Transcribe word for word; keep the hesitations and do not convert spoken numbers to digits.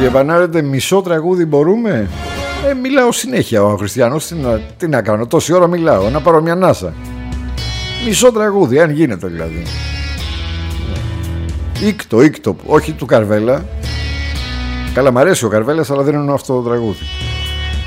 Κύριε Βανάρεντε, μισό τραγούδι μπορούμε? Ε, μιλάω συνέχεια ο Χριστιανός. Τι να, τι να κάνω, τόση ώρα μιλάω, να πάρω μια ανάσα. Μισό τραγούδι, αν γίνεται δηλαδή. Ήκτο, ήκτο, όχι του Καρβέλα. Καλά, μ' αρέσει ο Καρβέλας, αλλά δεν είναι αυτό το τραγούδι.